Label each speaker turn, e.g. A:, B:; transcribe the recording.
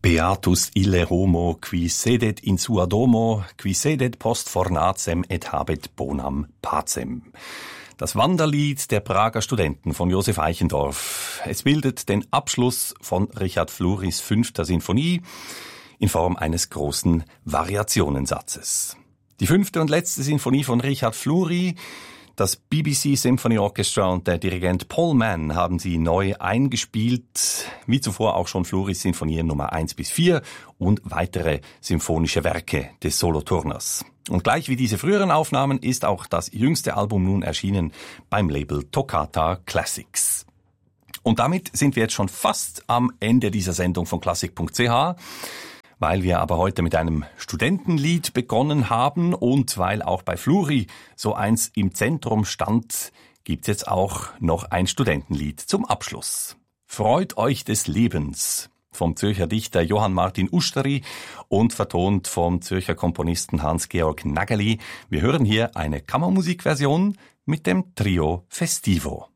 A: Beatus ille homo, qui sedet in sua domo, qui sedet post fornacem et habet bonam pacem. Das Wanderlied der Prager Studenten von Josef Eichendorff. Es bildet den Abschluss von Richard Flurys 5. Sinfonie in Form eines großen Variationensatzes. Die 5. und letzte Sinfonie von Richard Fleury, das BBC Symphony Orchestra und der Dirigent Paul Mann haben sie neu eingespielt, wie zuvor auch schon Flurys Sinfonien Nummer 1 bis 4 und weitere symphonische Werke des Solothurners. Und gleich wie diese früheren Aufnahmen ist auch das jüngste Album nun erschienen beim Label Toccata Classics. Und damit sind wir jetzt schon fast am Ende dieser Sendung von klassik.ch. Weil wir aber heute mit einem Studentenlied begonnen haben und weil auch bei Fleury so eins im Zentrum stand, gibt's jetzt auch noch ein Studentenlied zum Abschluss. Freut euch des Lebens vom Zürcher Dichter Johann Martin Usteri und vertont vom Zürcher Komponisten Hans-Georg Nageli. Wir hören hier eine Kammermusikversion mit dem Trio Festivo.